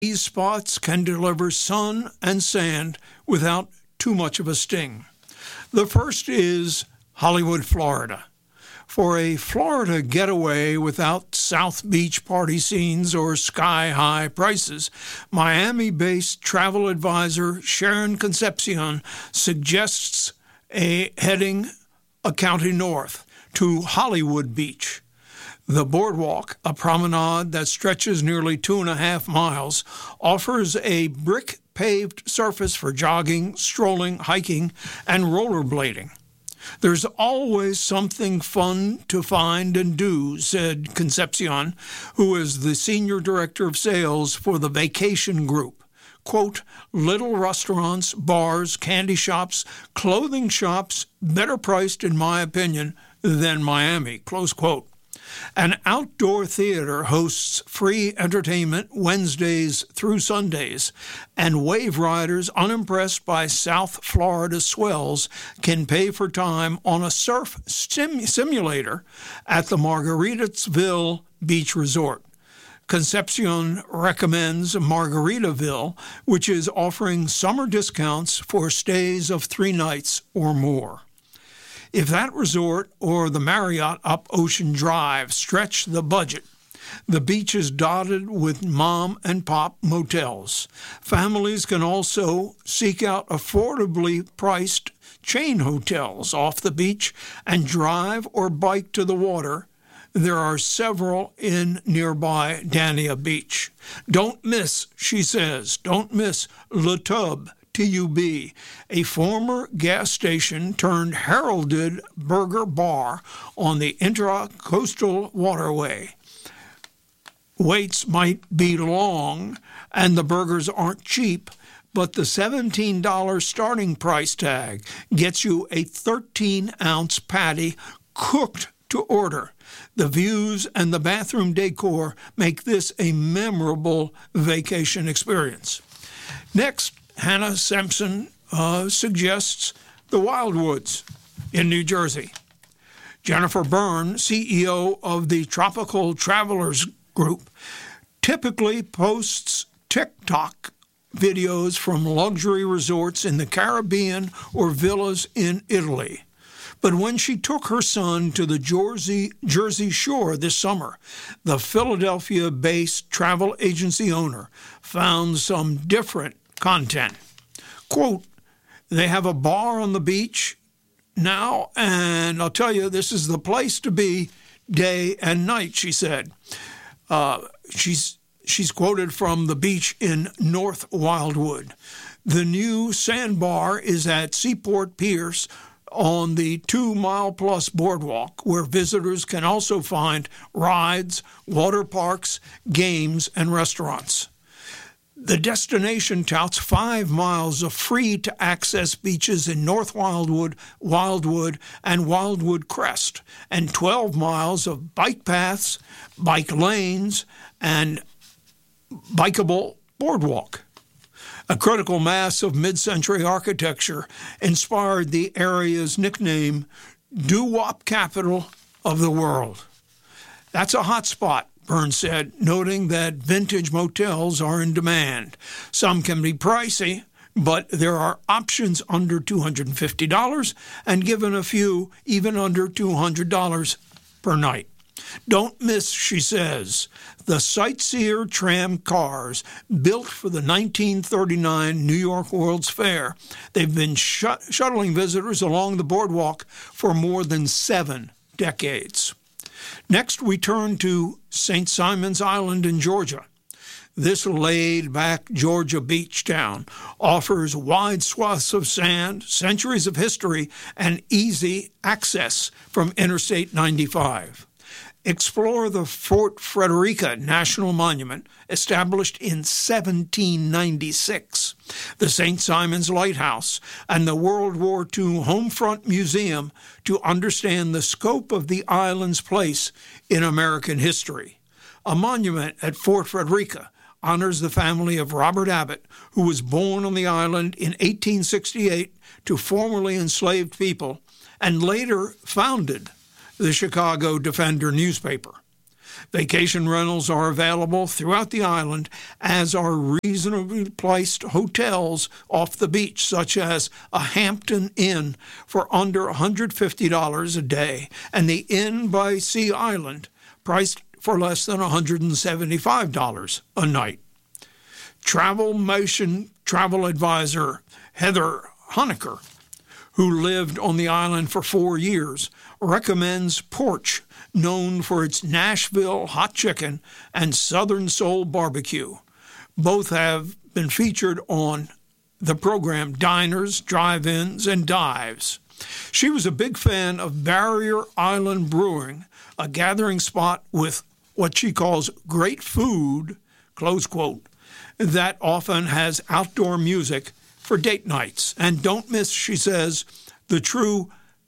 These spots can deliver sun and sand without too much of a sting. The first is Hollywood, Florida. For a Florida getaway without South Beach party scenes or sky-high prices, Miami-based travel advisor Sharon Concepcion suggests heading a county north to Hollywood Beach. The boardwalk, a promenade that stretches nearly 2.5 miles, offers a brick-paved surface for jogging, strolling, hiking, and rollerblading. There's always something fun to find and do, said Concepcion, who is the senior director of sales for the Vacation Group. Quote, little restaurants, bars, candy shops, clothing shops, better priced, in my opinion, than Miami, close quote. An outdoor theater hosts free entertainment Wednesdays through Sundays, and wave riders unimpressed by South Florida swells can pay for time on a surf simulator at the Margaritaville Beach Resort. Concepcion recommends Margaritaville, which is offering summer discounts for stays of 3 nights or more. If that resort or the Marriott up Ocean Drive stretch the budget, the beach is dotted with mom and pop motels. Families can also seek out affordably priced chain hotels off the beach and drive or bike to the water. There are several in nearby Dania Beach. Don't miss, she says, don't miss Le Tub, TUB, a former gas station turned heralded burger bar on the Intracoastal Waterway. Waits might be long and the burgers aren't cheap, but the $17 starting price tag gets you a 13-ounce patty cooked to order. The views and the bathroom decor make this a memorable vacation experience. Next, Hannah Sampson suggests the Wildwoods in New Jersey. Jennifer Byrne, CEO of the Tropical Travelers Group, typically posts TikTok videos from luxury resorts in the Caribbean or villas in Italy. But when she took her son to the Jersey Shore this summer, the Philadelphia-based travel agency owner found some different content. Quote, they have a bar on the beach now, and I'll tell you, this is the place to be day and night, she said. She's quoted from the beach in North Wildwood. The new sandbar is at Seaport Piers on the 2-mile-plus boardwalk, where visitors can also find rides, water parks, games, and restaurants. The destination touts 5 miles of free-to-access beaches in North Wildwood, and Wildwood Crest, and 12 miles of bike paths, bike lanes, and bikeable boardwalk. A critical mass of mid-century architecture inspired the area's nickname, doo-wop capital of the world. That's a hot spot, Byrne said, noting that vintage motels are in demand. Some can be pricey, but there are options under $250 and given a few even under $200 per night. Don't miss, she says, the Sightseer tram cars built for the 1939 New York World's Fair. They've been shuttling visitors along the boardwalk for more than 7 decades. Next, we turn to St. Simon's Island in Georgia. This laid-back Georgia beach town offers wide swaths of sand, centuries of history, and easy access from Interstate 95. Explore the Fort Frederica National Monument, established in 1796, the St. Simon's Lighthouse, and the World War II Homefront Museum to understand the scope of the island's place in American history. A monument at Fort Frederica honors the family of Robert Abbott, who was born on the island in 1868 to formerly enslaved people and later founded the Chicago Defender newspaper. Vacation rentals are available throughout the island, as are reasonably priced hotels off the beach, such as a Hampton Inn for under $150 a day, and the Inn by Sea Island, priced for less than $175 a night. Travel Motion travel advisor Heather Honecker, who lived on the island for 4 years, recommends Porch, known for its Nashville hot chicken and Southern Soul barbecue. Both have been featured on the program Diners, Drive-Ins, and Dives. She was a big fan of Barrier Island Brewing, a gathering spot with what she calls great food, close quote, that often has outdoor music for date nights. And don't miss, she says, the true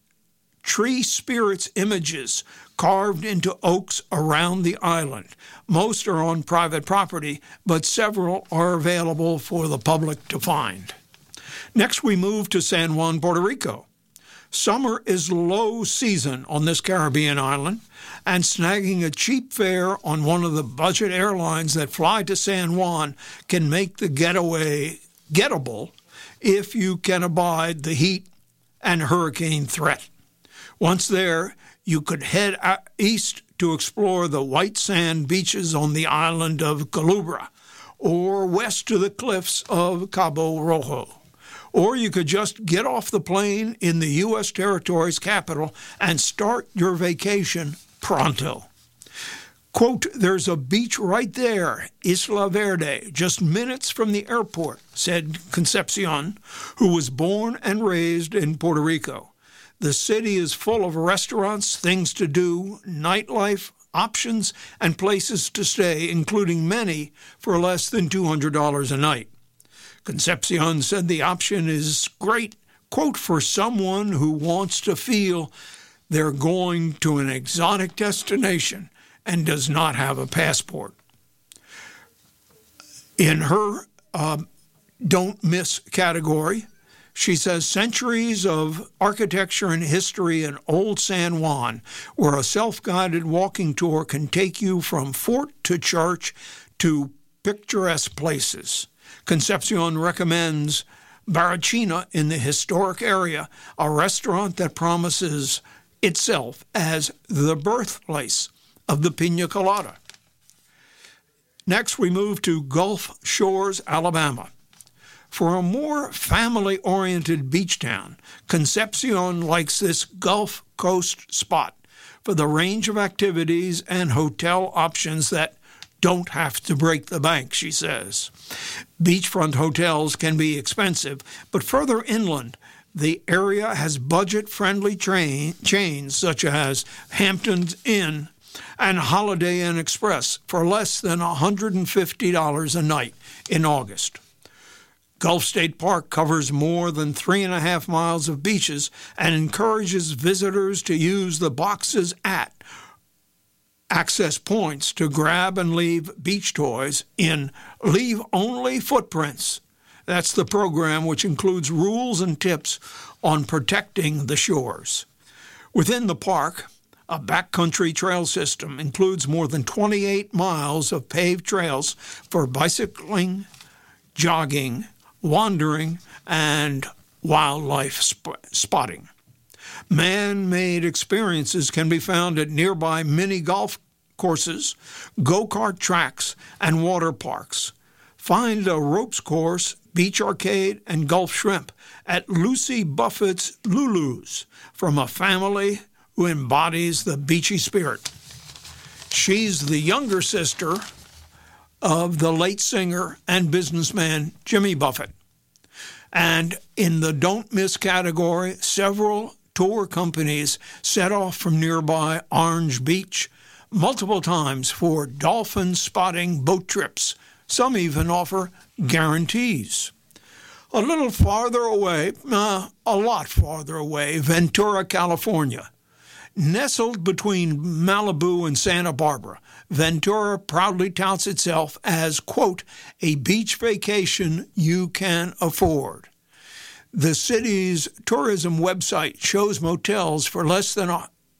tree spirits images carved into oaks around the island. Most are on private property, but several are available for the public to find. Next, we move to San Juan, Puerto Rico. Summer is low season on this Caribbean island, and snagging a cheap fare on one of the budget airlines that fly to San Juan can make the getaway gettable if you can abide the heat and hurricane threat. Once there, you could head east to explore the white sand beaches on the island of Culebra, or west to the cliffs of Cabo Rojo. Or you could just get off the plane in the U.S. territory's capital and start your vacation pronto. Quote, there's a beach right there, Isla Verde, just minutes from the airport, said Concepcion, who was born and raised in Puerto Rico. The city is full of restaurants, things to do, nightlife, options, and places to stay, including many for less than $200 a night. Concepcion said the option is great, quote, for someone who wants to feel they're going to an exotic destination and does not have a passport. In her don't miss category, she says centuries of architecture and history in Old San Juan, where a self-guided walking tour can take you from fort to church to picturesque places. Concepcion recommends Barachina in the historic area, a restaurant that promises itself as the birthplace of the Pina Colada. Next, we move to Gulf Shores, Alabama. For a more family-oriented beach town, Concepcion likes this Gulf Coast spot for the range of activities and hotel options that don't have to break the bank, she says. Beachfront hotels can be expensive, but further inland, the area has budget-friendly chains such as Hampton's Inn and Holiday Inn Express for less than $150 a night in August. Gulf State Park covers more than 3.5 miles of beaches and encourages visitors to use the boxes at access points to grab and leave beach toys in leave-only footprints. That's the program, which includes rules and tips on protecting the shores. Within the park, a backcountry trail system includes more than 28 miles of paved trails for bicycling, jogging, wandering, and wildlife spotting. Man-made experiences can be found at nearby mini golf courses, go-kart tracks, and water parks. Find a ropes course, beach arcade, and Gulf shrimp at Lucy Buffett's Lulu's from a family who embodies the beachy spirit. She's the younger sister of the late singer and businessman Jimmy Buffett. And in the don't miss category, several tour companies set off from nearby Orange Beach multiple times for dolphin spotting boat trips. Some even offer guarantees. A little farther away, a lot farther away, Ventura, California. Nestled between Malibu and Santa Barbara, Ventura proudly touts itself as, quote, a beach vacation you can afford. The city's tourism website shows motels for less than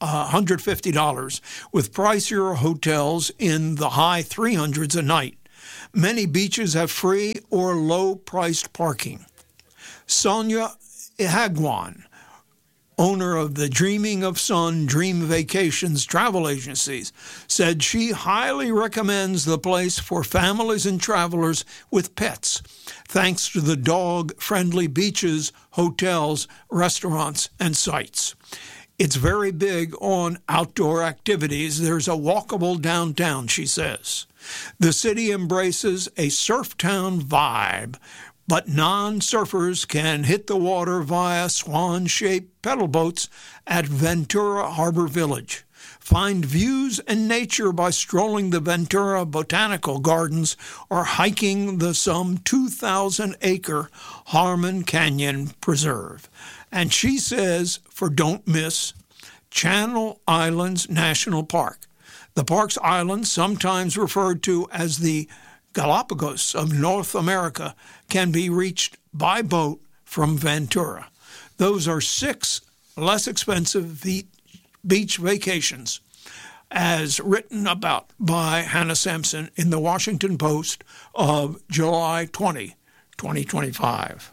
$150, with pricier hotels in the high 300s a night. Many beaches have free or low-priced parking. Sonia Ihagwan, owner of the Dreaming of Sun Dream Vacations travel agencies, said she highly recommends the place for families and travelers with pets, thanks to the dog-friendly beaches, hotels, restaurants, and sites. It's very big on outdoor activities. There's a walkable downtown, she says. The city embraces a surf town vibe, but non-surfers can hit the water via swan-shaped pedal boats at Ventura Harbor Village. Find views and nature by strolling the Ventura Botanical Gardens or hiking the some 2,000-acre Harmon Canyon Preserve. And she says, for don't miss, Channel Islands National Park. The park's islands, sometimes referred to as the Galapagos of North America, can be reached by boat from Ventura. Those are 6 less expensive beach vacations, as written about by Hannah Sampson in the Washington Post of July 20, 2025.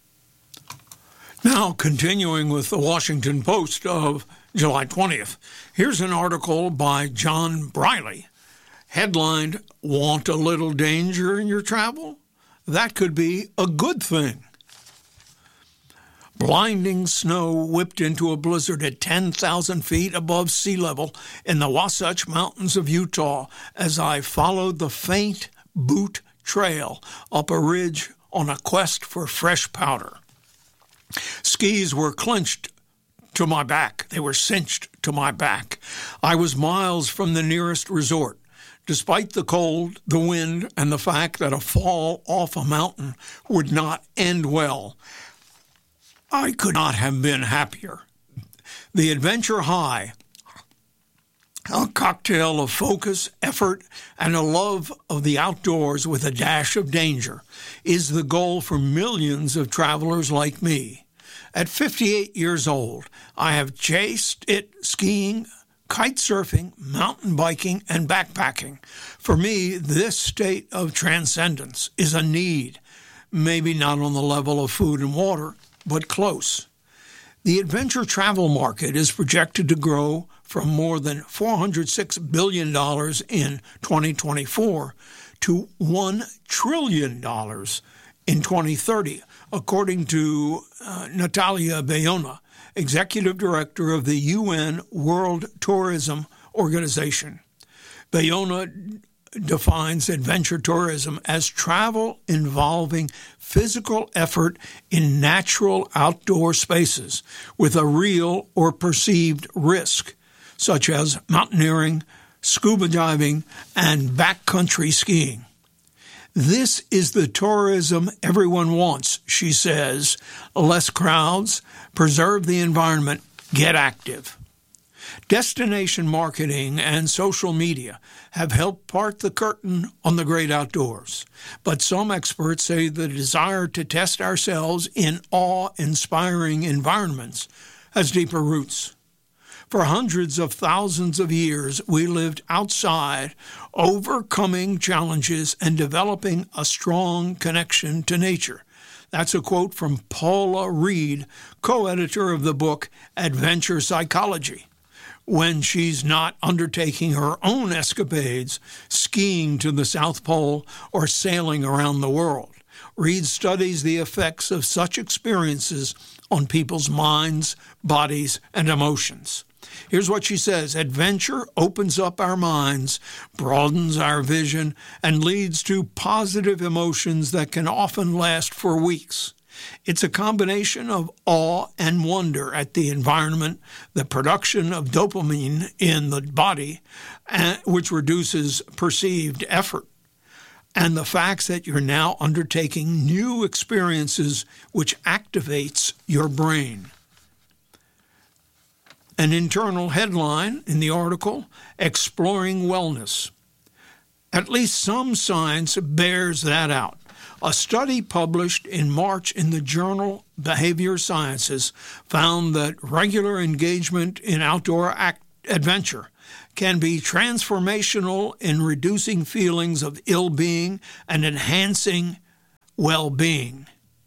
Now, continuing with the Washington Post of July 20th, here's an article by John Briley, headlined, "Want a little danger in your travel? That could be a good thing." Blinding snow whipped into a blizzard at 10,000 feet above sea level in the Wasatch Mountains of Utah as I followed the faint boot trail up a ridge on a quest for fresh powder. Skis were clenched to my back. They were cinched to my back. I was miles from the nearest resort. Despite the cold, the wind, and the fact that a fall off a mountain would not end well, I could not have been happier. The adventure high, a cocktail of focus, effort, and a love of the outdoors with a dash of danger, is the goal for millions of travelers like me. At 58 years old, I have chased it skiing, kite surfing, mountain biking, and backpacking. For me, this state of transcendence is a need, maybe not on the level of food and water, but close. The adventure travel market is projected to grow from more than $406 billion in 2024 to $1 trillion in 2030, according to Natalia Bayona, Executive Director of the UN World Tourism Organization. Bayona defines adventure tourism as travel involving physical effort in natural outdoor spaces with a real or perceived risk, such as mountaineering, scuba diving, and backcountry skiing. This is the tourism everyone wants, she says. Less crowds, preserve the environment, get active. Destination marketing and social media have helped part the curtain on the great outdoors. But some experts say the desire to test ourselves in awe-inspiring environments has deeper roots. For hundreds of thousands of years, we lived outside, overcoming challenges and developing a strong connection to nature. That's a quote from Paula Reed, co-editor of the book Adventure Psychology. When she's not undertaking her own escapades, skiing to the South Pole or sailing around the world, Reed studies the effects of such experiences on people's minds, bodies, and emotions. Here's what she says: adventure opens up our minds, broadens our vision, and leads to positive emotions that can often last for weeks. It's a combination of awe and wonder at the environment, the production of dopamine in the body, which reduces perceived effort, and the facts that you're now undertaking new experiences which activates your brain. An internal headline in the article, Exploring Wellness. At least some science bears that out. A study published in March in the journal Behavior Sciences found that regular engagement in outdoor adventure can be transformational in reducing feelings of ill-being and enhancing well-being.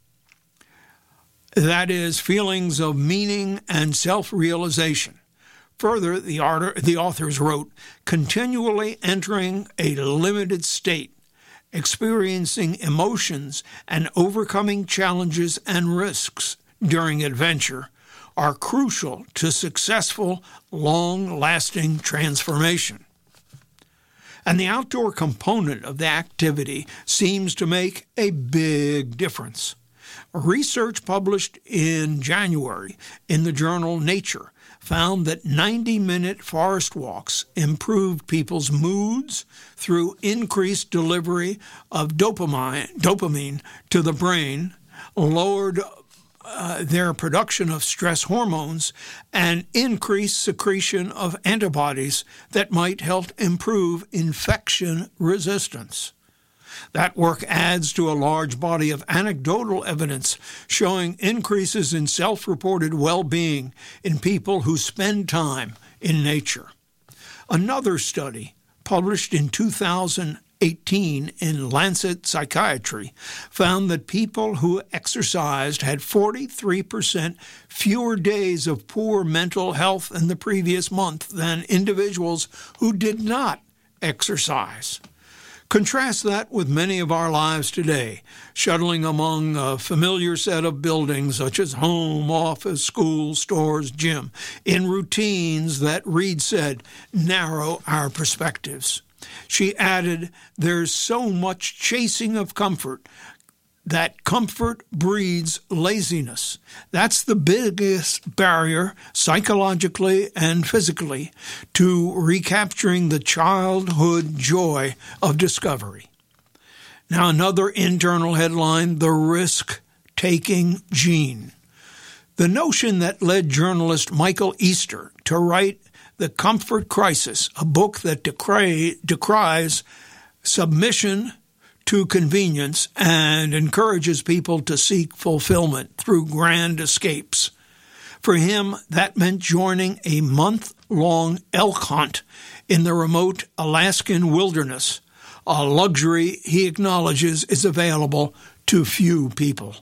That is, feelings of meaning and self-realization. Further, the authors wrote, continually entering a limited state, experiencing emotions, and overcoming challenges and risks during adventure are crucial to successful, long-lasting transformation. And the outdoor component of the activity seems to make a big difference. Research published in January in the journal Nature found that 90-minute forest walks improved people's moods through increased delivery of dopamine to the brain, lowered their production of stress hormones, and increased secretion of antibodies that might help improve infection resistance. That work adds to a large body of anecdotal evidence showing increases in self-reported well-being in people who spend time in nature. Another study, published in 2018 in Lancet Psychiatry, found that people who exercised had 43% fewer days of poor mental health in the previous month than individuals who did not exercise. Contrast that with many of our lives today, shuttling among a familiar set of buildings such as home, office, school, stores, gym, in routines that, Reed said, narrow our perspectives. She added, there's so much chasing of comfort that comfort breeds laziness. That's the biggest barrier, psychologically and physically, to recapturing the childhood joy of discovery. Now, another internal headline, the risk-taking gene. The notion that led journalist Michael Easter to write The Comfort Crisis, a book that decries submission to convenience and encourages people to seek fulfillment through grand escapes. For him, that meant joining a month-long elk hunt in the remote Alaskan wilderness, a luxury he acknowledges is available to few people.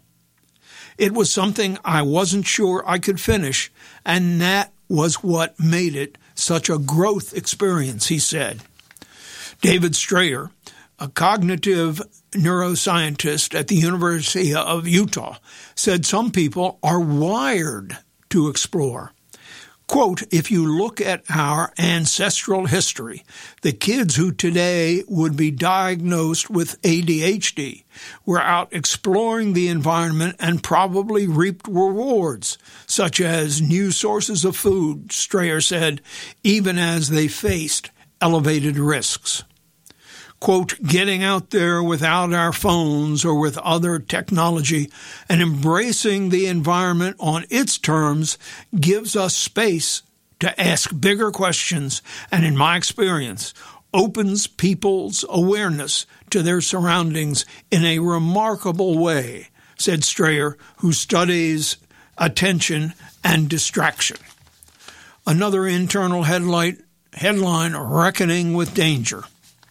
It was something I wasn't sure I could finish, and that was what made it such a growth experience, he said. David Strayer, a cognitive neuroscientist at the University of Utah, said some people are wired to explore. Quote, if you look at our ancestral history, the kids who today would be diagnosed with ADHD were out exploring the environment and probably reaped rewards, such as new sources of food, Strayer said, even as they faced elevated risks. Quote, getting out there without our phones or with other technology and embracing the environment on its terms gives us space to ask bigger questions and, in my experience, opens people's awareness to their surroundings in a remarkable way, said Strayer, who studies attention and distraction. Another internal headline, reckoning with danger.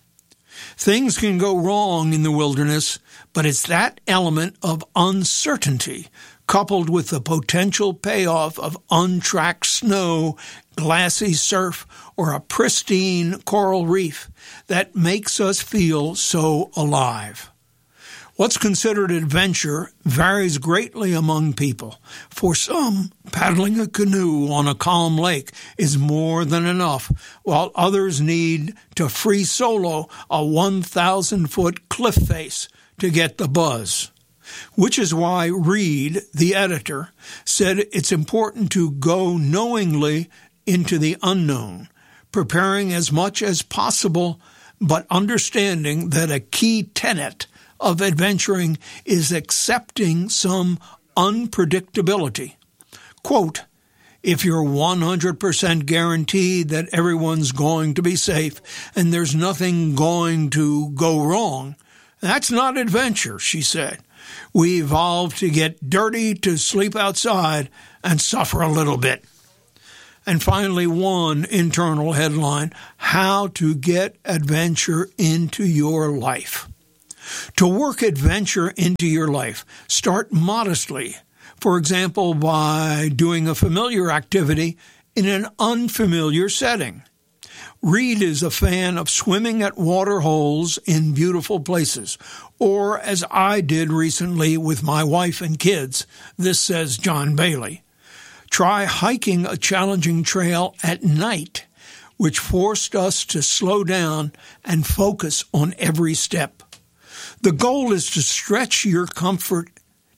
Things can go wrong in the wilderness, but it's that element of uncertainty coupled with the potential payoff of untracked snow, glassy surf, or a pristine coral reef that makes us feel so alive. What's considered adventure varies greatly among people. For some, paddling a canoe on a calm lake is more than enough, while others need to free solo a 1,000-foot cliff face to get the buzz. Which is why Reed, the editor, said it's important to go knowingly into the unknown, preparing as much as possible, but understanding that a key tenet of adventuring is accepting some unpredictability. Quote, if you're 100% guaranteed that everyone's going to be safe and there's nothing going to go wrong, That's not adventure, she said. We evolved to get dirty, to sleep outside, and suffer a little bit. And finally, one internal headline, how to get adventure into your life. To work adventure into your life, start modestly. For example, by doing a familiar activity in an unfamiliar setting. Reed is a fan of swimming at water holes in beautiful places, or as I did recently with my wife and kids. This says John Bailey. Try hiking a challenging trail at night, which forced us to slow down and focus on every step. The goal is to stretch your comfort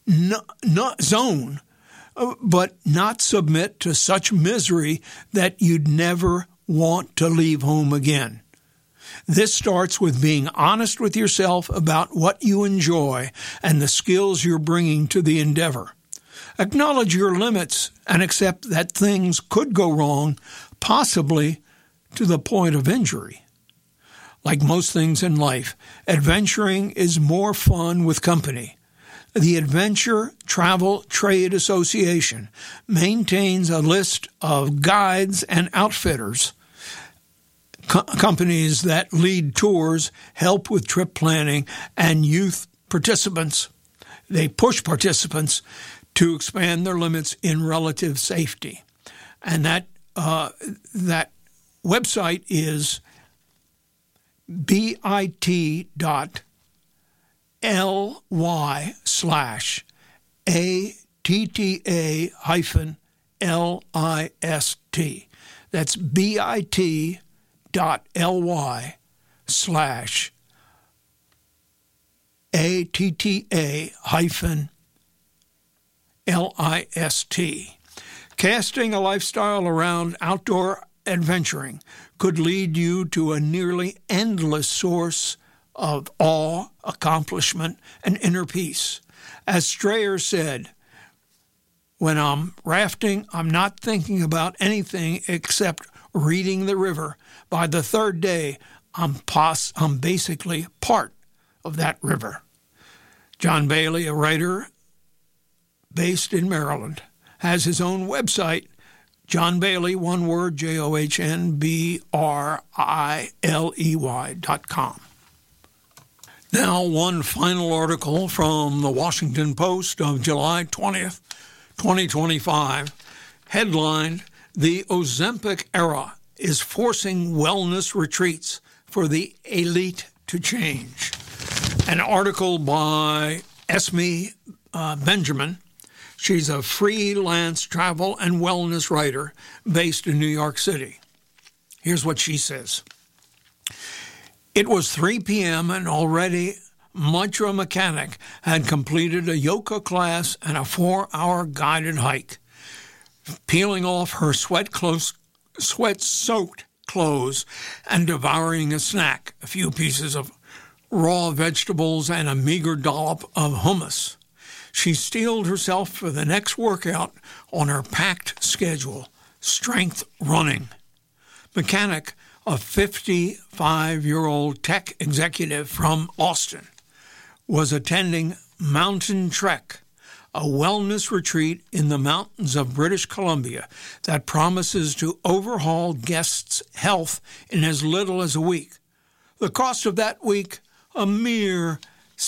zone, but not submit to such misery that you'd never want to leave home again. This starts with being honest with yourself about what you enjoy and the skills you're bringing to the endeavor. Acknowledge your limits and accept that things could go wrong, possibly to the point of injury. Like most things in life, adventuring is more fun with company. The Adventure Travel Trade Association maintains a list of guides and outfitters, companies that lead tours, help with trip planning, and youth participants. They push participants to expand their limits in relative safety. And that website is bit.ly/ATTA-LIST. That's bit.ly/ATTA-LIST. Casting a lifestyle around outdoor adventuring could lead you to a nearly endless source of awe, accomplishment, and inner peace. As Strayer said, when I'm rafting, I'm not thinking about anything except reading the river. By the third day, I'm basically part of that river. John Bailey, a writer based in Maryland, has his own website, John Bailey, one word, JohnBriley.com. Now, one final article from the Washington Post of July 20th, 2025, headlined, "The Ozempic Era is Forcing Wellness Retreats for the Elite to Change." An article by Esme Benjamin. She's a freelance travel and wellness writer based in New York City. Here's what she says. It was 3 p.m. and already Mitra Mechanic had completed a yoga class and a 4-hour guided hike. Peeling off her sweat-soaked clothes and devouring a snack, a few pieces of raw vegetables and a meager dollop of hummus. She steeled herself for the next workout on her packed schedule, strength running. Mechanic, a 55-year-old tech executive from Austin, was attending Mountain Trek, a wellness retreat in the mountains of British Columbia that promises to overhaul guests' health in as little as a week. The cost of that week, a mere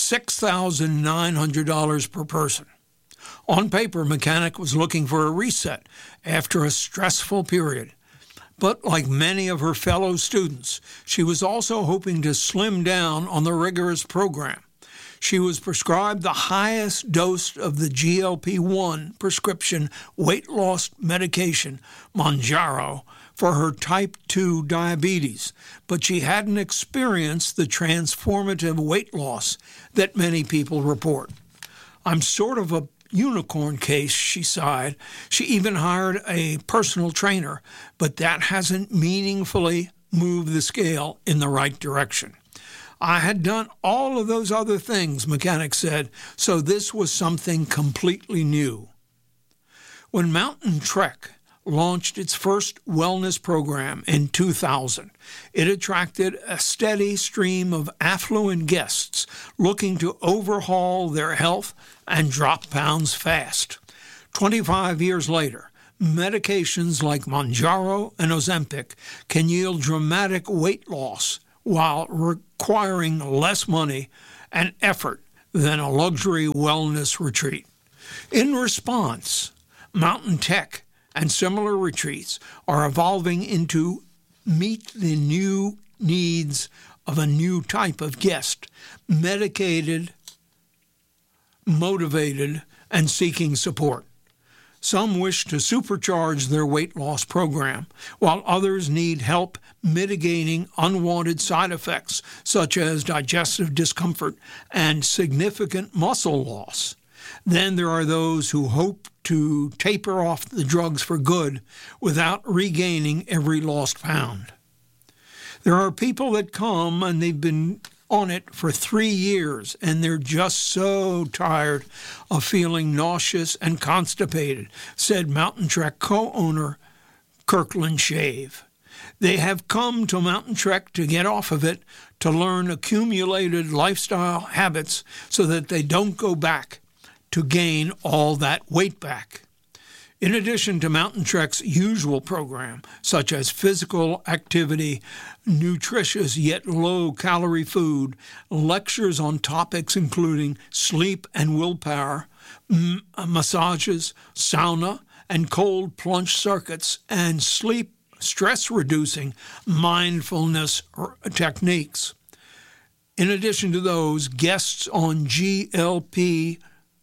$6,900 per person. On paper, Mechanic was looking for a reset after a stressful period. But like many of her fellow students, she was also hoping to slim down on the rigorous program. She was prescribed the highest dose of the GLP-1 prescription weight loss medication, Mounjaro, for her type 2 diabetes, but she hadn't experienced the transformative weight loss that many people report. I'm sort of a unicorn case, she sighed. She even hired a personal trainer, but that hasn't meaningfully moved the scale in the right direction. I had done all of those other things, Mechanic said, so this was something completely new. When Mountain Trek launched its first wellness program in 2000. It attracted a steady stream of affluent guests looking to overhaul their health and drop pounds fast. 25 years later, medications like Mounjaro and Ozempic can yield dramatic weight loss while requiring less money and effort than a luxury wellness retreat. In response, Mountain Tech and similar retreats are evolving into meet the new needs of a new type of guest, medicated, motivated, and seeking support. Some wish to supercharge their weight loss program, while others need help mitigating unwanted side effects such as digestive discomfort and significant muscle loss. Then there are those who hope to taper off the drugs for good without regaining every lost pound. There are people that come and they've been on it for 3 years and they're just so tired of feeling nauseous and constipated, said Mountain Trek co-owner Kirkland Shave. They have come to Mountain Trek to get off of it, to learn accumulated lifestyle habits so that they don't go back to gain all that weight back. In addition to Mountain Trek's usual program, such as physical activity, nutritious yet low-calorie food, lectures on topics including sleep and willpower, massages, sauna, and cold plunge circuits, and sleep stress-reducing mindfulness techniques. In addition to those, guests on GLP-1s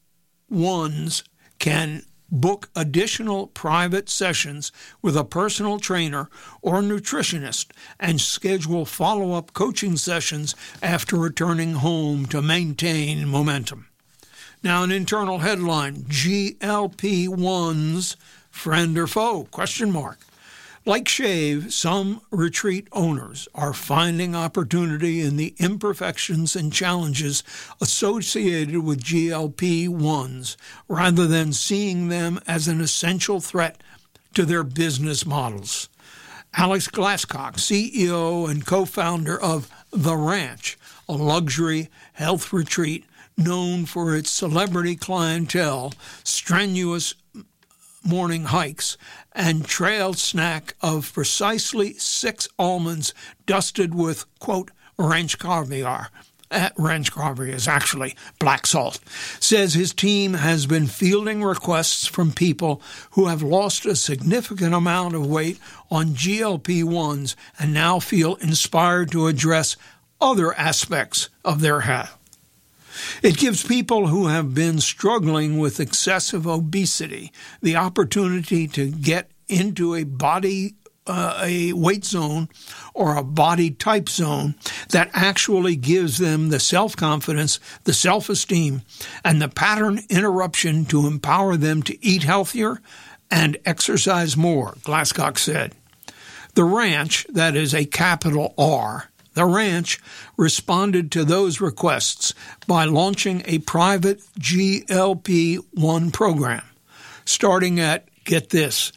can book additional private sessions with a personal trainer or nutritionist and schedule follow-up coaching sessions after returning home to maintain momentum. Now, an internal headline, GLP-1s, friend or foe? ? Like Shave, some retreat owners are finding opportunity in the imperfections and challenges associated with GLP-1s rather than seeing them as an essential threat to their business models. Alex Glasscock, CEO and co-founder of The Ranch, a luxury health retreat known for its celebrity clientele, strenuous morning hikes, and trail snack of precisely 6 almonds dusted with, quote, ranch caviar. Ranch caviar is actually black salt. Says his team has been fielding requests from people who have lost a significant amount of weight on GLP-1s and now feel inspired to address other aspects of their health. It gives people who have been struggling with excessive obesity the opportunity to get into a weight zone or a body type zone that actually gives them the self-confidence, the self-esteem, and the pattern interruption to empower them to eat healthier and exercise more, Glasscock said. The Ranch, that is a capital R, The Ranch responded to those requests by launching a private GLP-1 program, starting at, get this,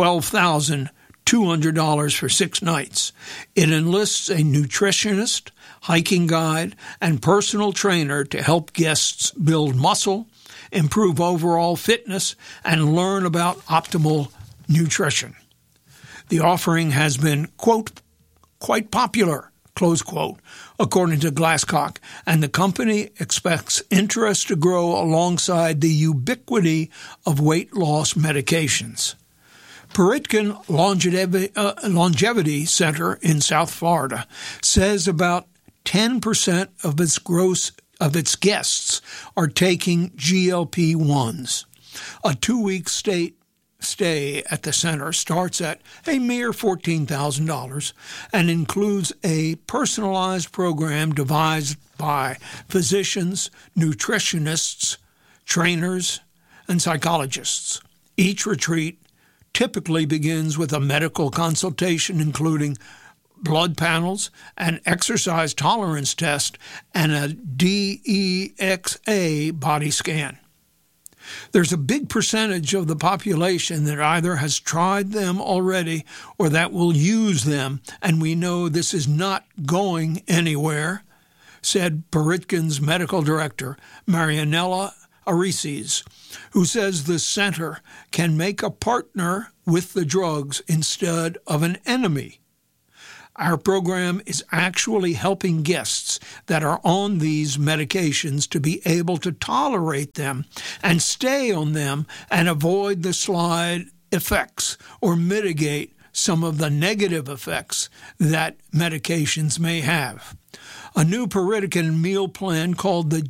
$12,200 for 6 nights. It enlists a nutritionist, hiking guide, and personal trainer to help guests build muscle, improve overall fitness, and learn about optimal nutrition. The offering has been, quote, quite popular, close quote, according to Glasscock, and the company expects interest to grow alongside the ubiquity of weight loss medications. Peritkin Longevity Center in South Florida says about 10% of its guests are taking GLP-1s. A 2-week stay at the center starts at a mere $14,000 and includes a personalized program devised by physicians, nutritionists, trainers, and psychologists. Each retreat typically begins with a medical consultation including blood panels, an exercise tolerance test, and a DEXA body scan. There's a big percentage of the population that either has tried them already or that will use them, and we know this is not going anywhere, said Piritkin's medical director, Marianella Arises, who says the center can make a partner with the drugs instead of an enemy. Our program is actually helping guests that are on these medications to be able to tolerate them and stay on them and avoid the slide effects or mitigate some of the negative effects that medications may have. A new Piritkin meal plan called the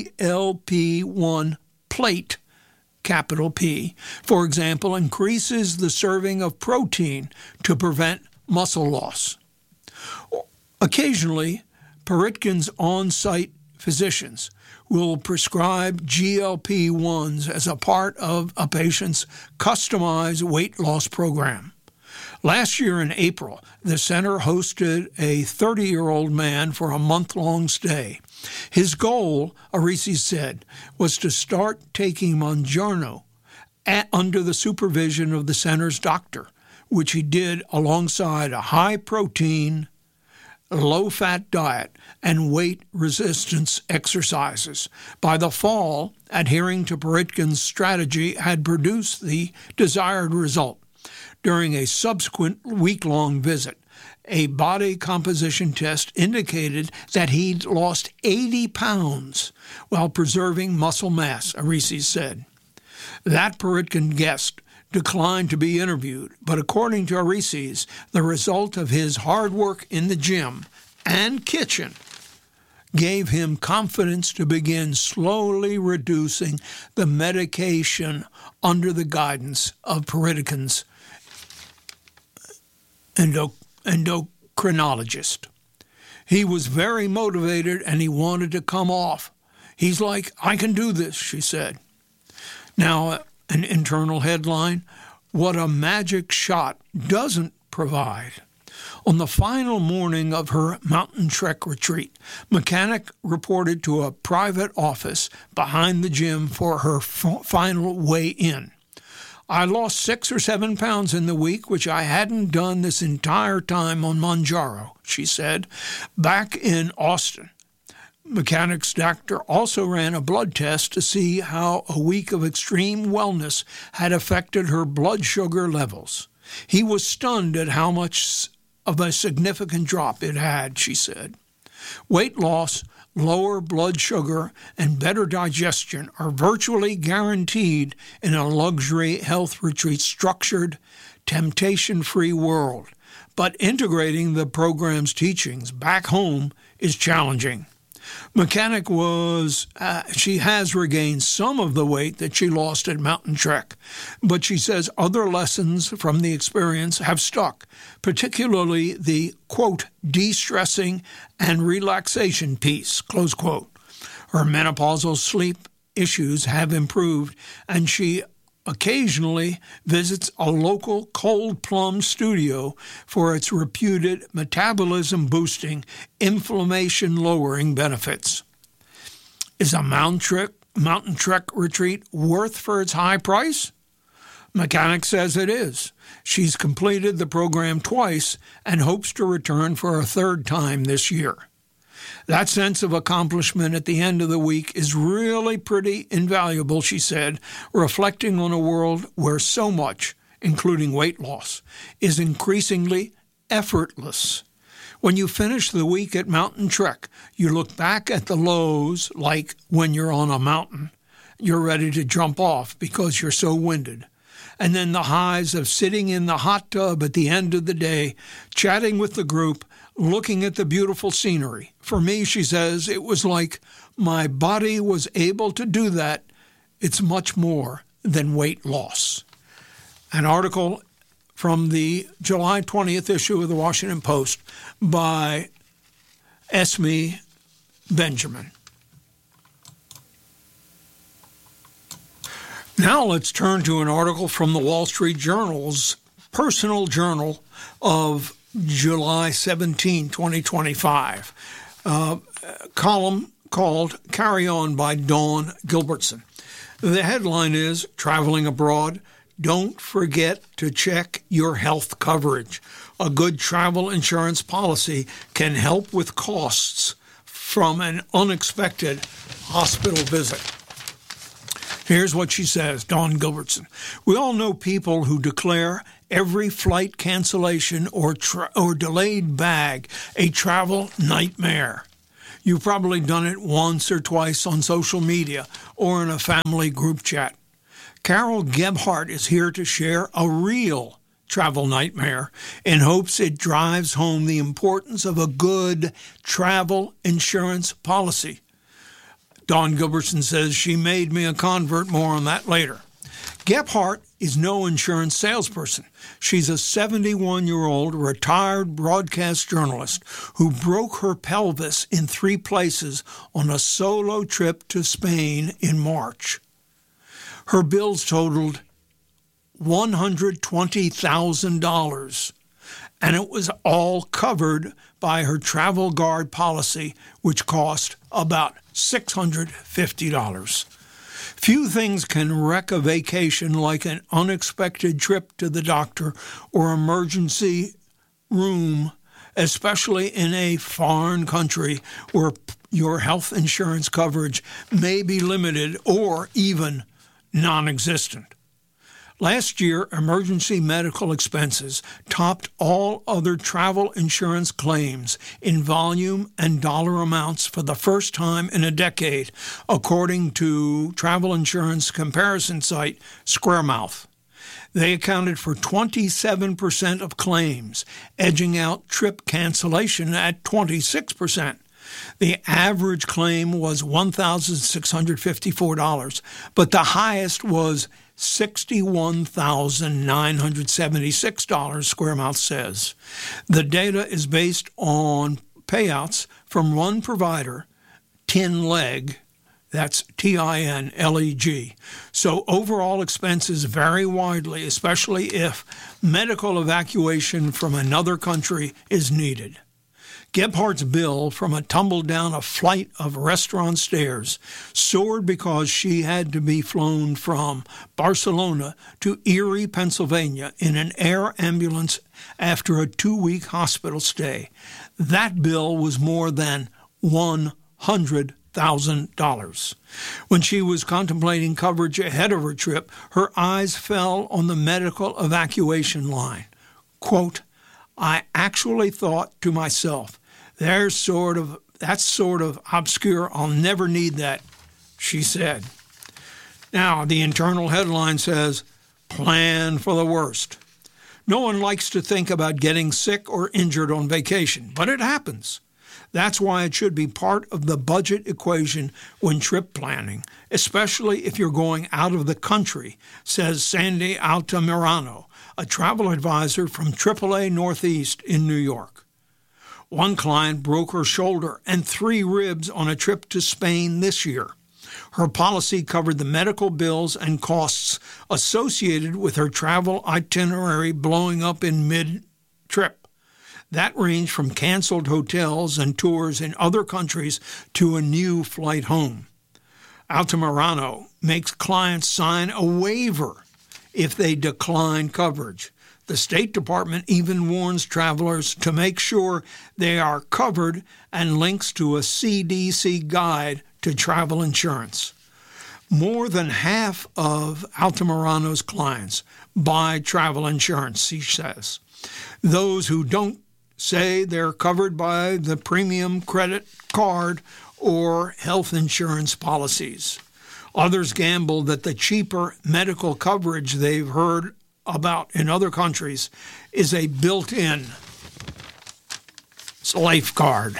GLP-1 Plate, capital P, for example, increases the serving of protein to prevent muscle loss. Occasionally, Piritkin's on-site physicians will prescribe GLP-1s as a part of a patient's customized weight loss program. Last year in April, the center hosted a 30-year-old man for a month-long stay. His goal, Arises said, was to start taking Mounjaro under the supervision of the center's doctor, which he did alongside a high-protein, low-fat diet and weight resistance exercises. By the fall, adhering to Piritkin's strategy had produced the desired result. During a subsequent week-long visit, a body composition test indicated that he'd lost 80 pounds while preserving muscle mass, Arises said. That Piritkin guest declined to be interviewed, but according to Arises, the result of his hard work in the gym and kitchen gave him confidence to begin slowly reducing the medication under the guidance of Piritkin's endocrinologist. He was very motivated and he wanted to come off. He's like, I can do this, she said. Now, an internal headline, what a magic shot doesn't provide. On the final morning of her mountain trek retreat, Mechanic reported to a private office behind the gym for her final weigh-in. I lost 6 or 7 pounds in the week, which I hadn't done this entire time on Mounjaro, she said, back in Austin. Mechanic's doctor also ran a blood test to see how a week of extreme wellness had affected her blood sugar levels. He was stunned at how much of a significant drop it had, she said. Weight loss, lower blood sugar, and better digestion are virtually guaranteed in a luxury health retreat structured, temptation-free world. But integrating the program's teachings back home is challenging. Mechanic she has regained some of the weight that she lost at Mountain Trek, but she says other lessons from the experience have stuck, particularly the, quote, de-stressing and relaxation piece, close quote. Her menopausal sleep issues have improved, and she occasionally visits a local Cold Plum studio for its reputed metabolism-boosting, inflammation-lowering benefits. Is a mountain trek retreat worth for its high price? Mechanic says it is. She's completed the program twice and hopes to return for a third time this year. That sense of accomplishment at the end of the week is really pretty invaluable, she said, reflecting on a world where so much, including weight loss, is increasingly effortless. When you finish the week at Mountain Trek, you look back at the lows like when you're on a mountain. You're ready to jump off because you're so winded. And then the highs of sitting in the hot tub at the end of the day, chatting with the group, looking at the beautiful scenery. For me, she says, it was like my body was able to do that. It's much more than weight loss. An article from the July 20th issue of the Washington Post by Esme Benjamin. Now let's turn to an article from the Wall Street Journal's personal journal of July 17, 2025, column called Carry On by Dawn Gilbertson. The headline is, Traveling Abroad, Don't Forget to Check Your Health Coverage. A good travel insurance policy can help with costs from an unexpected hospital visit. Here's what she says, Dawn Gilbertson. We all know people who declare every flight cancellation or delayed bag a travel nightmare. You've probably done it once or twice on social media or in a family group chat. Carol Gebhardt is here to share a real travel nightmare in hopes it drives home the importance of a good travel insurance policy. Dawn Gilbertson says she made me a convert. More on that later. Gebhardt is no insurance salesperson. She's a 71-year-old retired broadcast journalist who broke her pelvis in 3 places on a solo trip to Spain in March. Her bills totaled $120,000, and it was all covered by her Travel Guard policy, which cost about $650. Few things can wreck a vacation like an unexpected trip to the doctor or emergency room, especially in a foreign country where your health insurance coverage may be limited or even non-existent. Last year, emergency medical expenses topped all other travel insurance claims in volume and dollar amounts for the first time in a decade, according to travel insurance comparison site Squaremouth. They accounted for 27% of claims, edging out trip cancellation at 26%. The average claim was $1,654, but the highest was $61,976, Squaremouth says. The data is based on payouts from one provider, TINLEG, that's TINLEG. So overall expenses vary widely, especially if medical evacuation from another country is needed. Gebhardt's bill from a tumble down a flight of restaurant stairs soared because she had to be flown from Barcelona to Erie, Pennsylvania in an air ambulance after a 2-week hospital stay. That bill was more than $100,000. When she was contemplating coverage ahead of her trip, her eyes fell on the medical evacuation line. Quote, I actually thought to myself, that's sort of obscure. I'll never need that, she said. Now, the internal headline says, plan for the worst. No one likes to think about getting sick or injured on vacation, but it happens. That's why it should be part of the budget equation when trip planning, especially if you're going out of the country, says Sandy Altamirano, a travel advisor from AAA Northeast in New York. One client broke her shoulder and 3 ribs on a trip to Spain this year. Her policy covered the medical bills and costs associated with her travel itinerary blowing up in mid-trip. That ranged from canceled hotels and tours in other countries to a new flight home. Altamirano makes clients sign a waiver if they decline coverage. The State Department even warns travelers to make sure they are covered and links to a CDC guide to travel insurance. More than half of Altamirano's clients buy travel insurance, he says. Those who don't say they're covered by the premium credit card or health insurance policies. Others gamble that the cheaper medical coverage they've heard about in other countries is a built-in safeguard.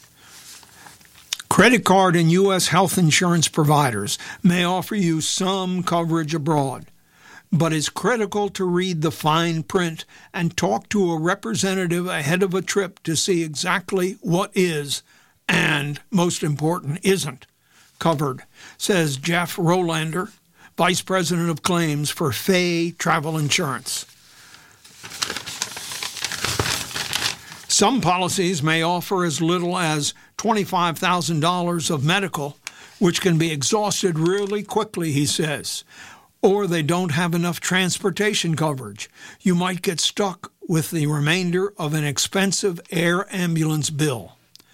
Credit card and U.S. health insurance providers may offer you some coverage abroad, but it's critical to read the fine print and talk to a representative ahead of a trip to see exactly what is, and most important, isn't covered, says Jeff Rolander, Vice President of Claims for Fay Travel Insurance. Some policies may offer as little as $25,000 of medical which can be exhausted really quickly, he says. Or they don't have enough transportation coverage. You might get stuck with the remainder of an expensive air ambulance bill.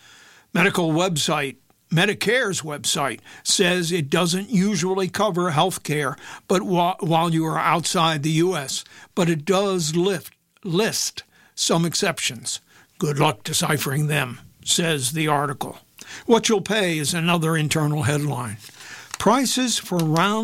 Medicare's website says it doesn't usually cover health care but while you are outside the U.S., but it does list some exceptions. Good luck deciphering them, says the article. What you'll pay is another internal headline. Prices for round